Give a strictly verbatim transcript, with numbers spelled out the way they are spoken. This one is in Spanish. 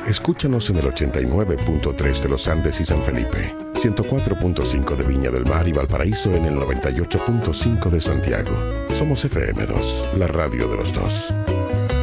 Escúchanos en el ochenta y nueve punto tres de los Andes y San Felipe, ciento cuatro punto cinco de Viña del Mar y Valparaíso en el noventa y ocho punto cinco de Santiago. Somos F M dos, la radio de los dos.